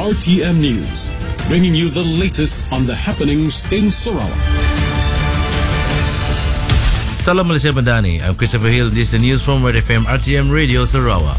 RTM News, bringing you the latest on the happenings in Sarawak. Salam Malaysia Madani. I'm Christopher Hill. This is the news from Red FM RTM Radio Sarawak.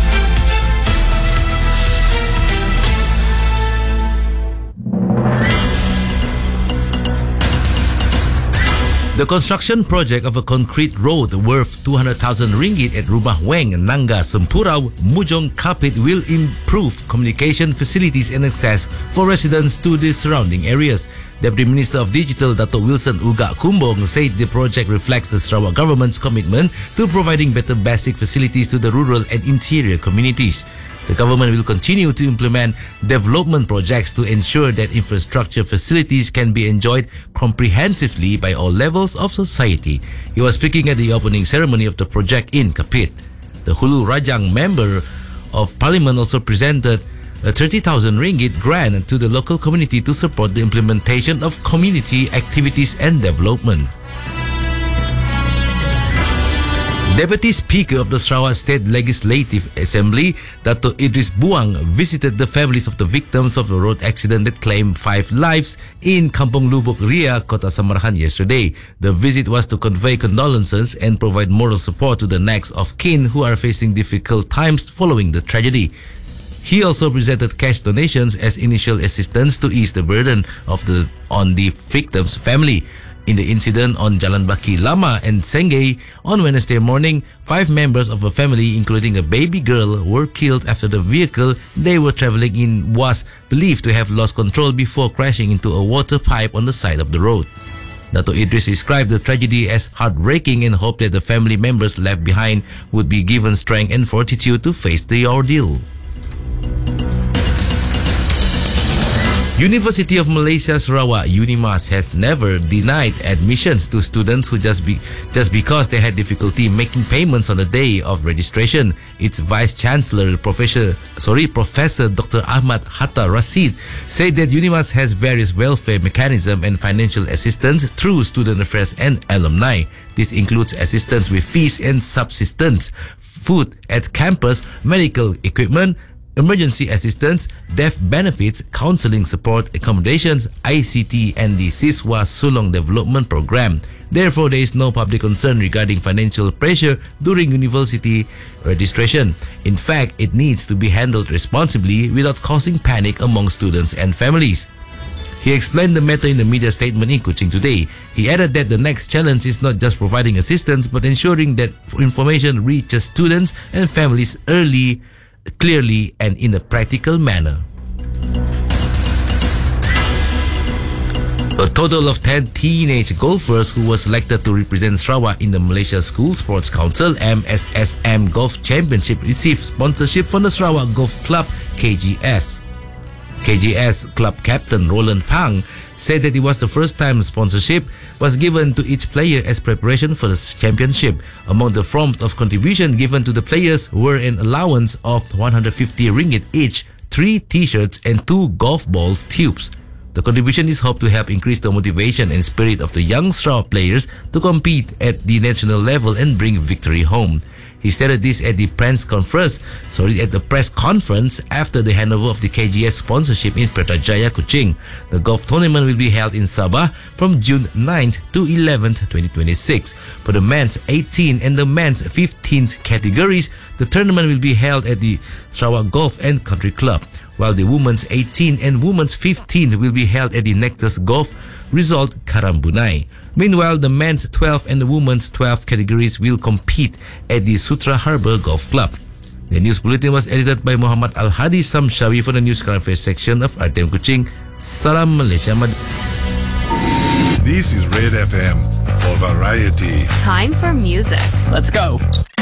The construction project of a concrete road worth 200,000 ringgit at Rumah Weng, Nanga, Sempurau, Mujong Kapit will improve communication facilities and access for residents to the surrounding areas. Deputy Minister of Digital Dato' Wilson Ugak Kumbong said the project reflects the Sarawak government's commitment to providing better basic facilities to the rural and interior communities. The government will continue to implement development projects to ensure that infrastructure facilities can be enjoyed comprehensively by all levels of society. He was speaking at the opening ceremony of the project in Kapit. The Hulu Rajang Member of Parliament also presented a 30,000 ringgit grant to the local community to support the implementation of community activities and development. Deputy Speaker of the Sarawak State Legislative Assembly, Dato' Idris Buang, visited the families of the victims of the road accident that claimed 5 lives in Kampung Lubuk Ria, Kota Samarahan yesterday. The visit was to convey condolences and provide moral support to the next of kin who are facing difficult times following the tragedy. He also presented cash donations as initial assistance to ease the burden on the victim's family. In the incident on Jalan Baki Lama and Sengay on Wednesday morning, 5 members of a family, including a baby girl, were killed after the vehicle they were traveling in was believed to have lost control before crashing into a water pipe on the side of the road. Dato' Idris described the tragedy as heartbreaking and hoped that the family members left behind would be given strength and fortitude to face the ordeal. University of Malaysia Sarawak UNIMAS has never denied admissions to students who just because they had difficulty making payments on the day of registration. Its Vice Chancellor, Professor Dr. Ahmad Hatta Rashid, said that UNIMAS has various welfare mechanisms and financial assistance through student affairs and alumni. This includes assistance with fees and subsistence, food at campus, medical equipment, emergency assistance, death benefits, counseling support, accommodations, ICT, and the Siswa Sulong Development Program. Therefore, there is no public concern regarding financial pressure during university registration. In fact, it needs to be handled responsibly without causing panic among students and families. He explained the matter in the media statement in Kuching today. He added that the next challenge is not just providing assistance but ensuring that information reaches students and families early, clearly, and in a practical manner. A total of 10 teenage golfers who were selected to represent Sarawak in the Malaysia School Sports Council MSSM Golf Championship received sponsorship from the Sarawak Golf Club KGS. KGS Club Captain Roland Pang said that it was the first time sponsorship was given to each player as preparation for the championship. Among the forms of contribution given to the players were an allowance of 150 ringgit each, 3 t-shirts and 2 golf balls tubes. The contribution is hoped to help increase the motivation and spirit of the young Sarawak players to compete at the national level and bring victory home. He stated this at the press conference after the handover of the KGS sponsorship in Putrajaya, Kuching. The golf tournament will be held in Sabah from June 9th to 11th, 2026. For the men's 18 and the men's 15th categories, the tournament will be held at the Sarawak Golf and Country Club, while the women's 18 and women's 15 will be held at the Nexus Golf Resort, Karambunai. Meanwhile, the men's 12 and the women's 12 categories will compete at the Sutra Harbour Golf Club. The news bulletin was edited by Muhammad Al-Hadi Samshawi for the News Current Affairs section of RTM Kuching. Salam Malaysia. This is Red FM for variety. Time for music. Let's go.